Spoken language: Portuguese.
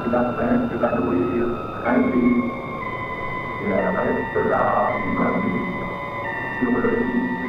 finalmente da Luís, Candy, e a festa da Mami, Júlia.